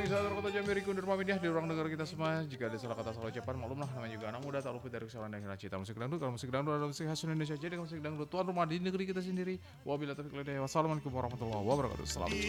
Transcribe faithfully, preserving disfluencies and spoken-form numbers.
Saudara kota Jambi kundur pamit ya di ruang negara kita semua. Jika ada salah kata salah ucapan maklumlah, namanya juga anak muda tak luput dari kesalahan dan cita musik dangdut. Kalau musik dangdut adalah musik khas Indonesia, jadi musik dangdut tuan rumah di negeri kita sendiri. Wabillahi taufiq wal hidayah. Wassalamualaikum warahmatullahi wabarakatuh. Selamat